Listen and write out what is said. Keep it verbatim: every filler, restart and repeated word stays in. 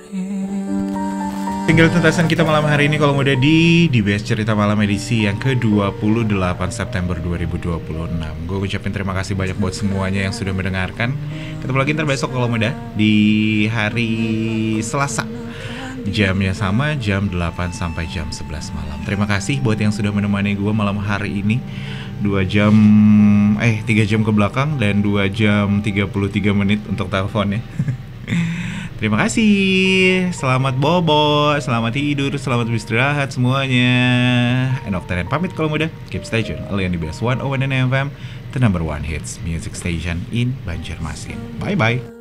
Tinggal tuntasan kita malam hari ini kalau muda di di B S Cerita Malam edisi yang ke dua puluh delapan September dua ribu dua puluh enam. Gue ucapin terima kasih banyak buat semuanya yang sudah mendengarkan. Ketemu lagi ntar besok kalau muda di hari Selasa. Jamnya sama, jam delapan sampai jam sebelas malam. Terima kasih buat yang sudah menemani gue malam hari ini. Dua jam, eh tiga jam ke belakang dan dua jam tiga puluh tiga menit untuk teleponnya. Terima kasih, selamat bobo, selamat tidur, selamat beristirahat semuanya. Enok Teren pamit kalau muda. Keep stay tune, only on the best one oh one F M, the number one hits music station in Banjarmasin. Bye bye.